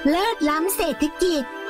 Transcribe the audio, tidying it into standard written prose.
เลิศล้ำเศรษฐกิจ